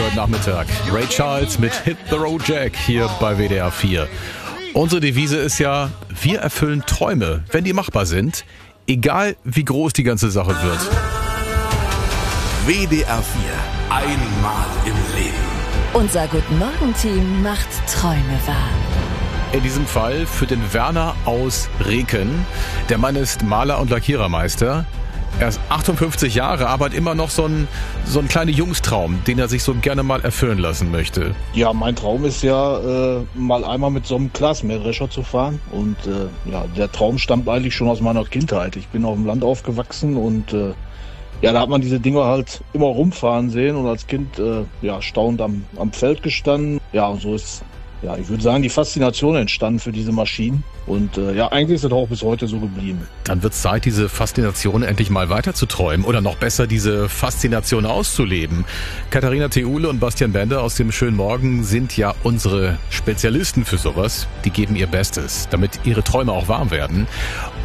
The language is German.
für heute Nachmittag. Ray Charles mit Hit the Road Jack hier bei WDR 4. Unsere Devise ist ja, wir erfüllen Träume, wenn die machbar sind, egal wie groß die ganze Sache wird. WDR 4. Einmal im Leben. Unser Guten Morgen-Team macht Träume wahr. In diesem Fall für den Werner aus Reken. Der Mann ist Maler und Lackierermeister. Er ist 58 Jahre, aber hat immer noch so ein kleiner Jungstraum, den er sich so gerne mal erfüllen lassen möchte. Ja, mein Traum ist ja, mal einmal mit so einem Glasmähdrescher zu fahren. Und der Traum stammt eigentlich schon aus meiner Kindheit. Ich bin auf dem Land aufgewachsen und da hat man diese Dinger halt immer rumfahren sehen und als Kind staunend am Feld gestanden. Ja, und so ist, ich würde sagen, die Faszination entstanden für diese Maschinen. Und eigentlich ist es auch bis heute so geblieben. Dann wird es Zeit, diese Faszination endlich mal weiterzuträumen oder noch besser, diese Faszination auszuleben. Katharina Theule und Bastian Bender aus dem Schönen Morgen sind ja unsere Spezialisten für sowas. Die geben ihr Bestes, damit ihre Träume auch wahr werden.